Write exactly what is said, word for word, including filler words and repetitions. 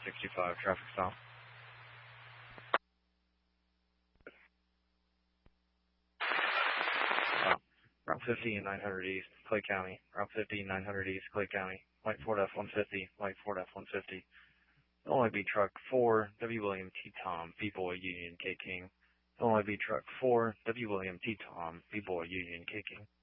sixty-five, traffic stop. Stop. Route fifty and nine hundred East, Clay County. Route fifty and nine hundred East, Clay County. Light Ford F one fifty, Light Ford F one fifty. Only be truck four, W William T Tom, B-Boy Union K King. Only be truck four, W William T Tom, B-Boy Union K King.